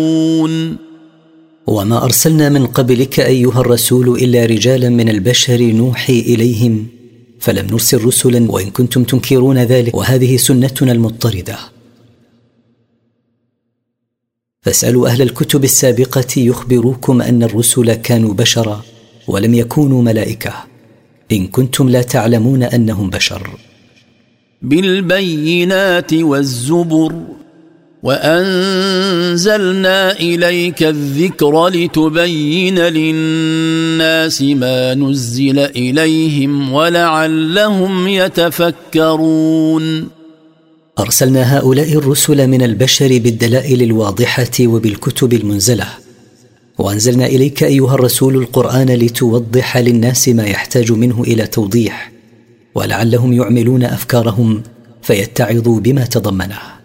وما أرسلنا من قبلك أيها الرسول إلا رجالا من البشر نوحي إليهم، فلم نرسل رسلا وإن كنتم تنكرون ذلك، وهذه سنتنا المضطردة. فاسألوا أهل الكتب السابقة يخبروكم أن الرسل كانوا بشرا ولم يكونوا ملائكة، إن كنتم لا تعلمون أنهم بشر. بالبينات والزبر وأنزلنا إليك الذكر لتبين للناس ما نزل إليهم ولعلهم يتفكرون. أرسلنا هؤلاء الرسل من البشر بالدلائل الواضحة وبالكتب المنزلة، وأنزلنا إليك أيها الرسول القرآن لتوضح للناس ما يحتاج منه إلى توضيح، ولعلهم يعملون أفكارهم فيتعظوا بما تضمنه.